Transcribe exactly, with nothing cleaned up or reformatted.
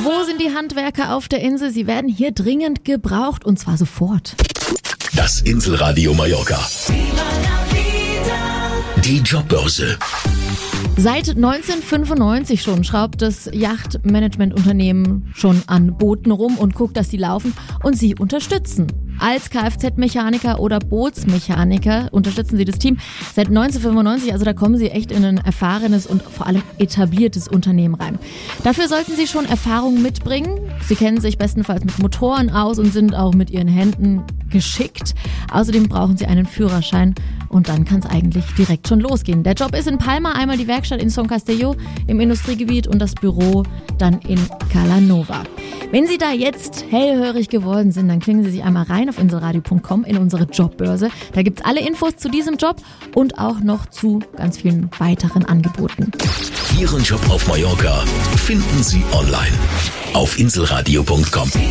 Wo sind die Handwerker auf der Insel? Sie werden hier dringend gebraucht und zwar sofort. Das Inselradio Mallorca. Die Jobbörse. Seit neunzehnhundertfünfundneunzig schon schraubt das Yachtmanagementunternehmen schon an Booten rum und guckt, dass sie laufen und sie unterstützen. Als Kfz-Mechaniker oder Bootsmechaniker unterstützen sie das Team seit neunzehnhundertfünfundneunzig, also da kommen sie echt in ein erfahrenes und vor allem etabliertes Unternehmen rein. Dafür sollten sie schon Erfahrung mitbringen. Sie kennen sich bestenfalls mit Motoren aus und sind auch mit ihren Händen geschickt. Außerdem brauchen sie einen Führerschein und dann kann es eigentlich direkt schon losgehen. Der Job ist in Palma, einmal die Werkstatt in Son Castelló im Industriegebiet und das Büro dann in Cala Nova. Wenn Sie da jetzt hellhörig geworden sind, dann klingen Sie sich einmal rein auf inselradio punkt com in unsere Jobbörse. Da gibt's alle Infos zu diesem Job und auch noch zu ganz vielen weiteren Angeboten. Ihren Job auf Mallorca finden Sie online auf inselradio punkt com.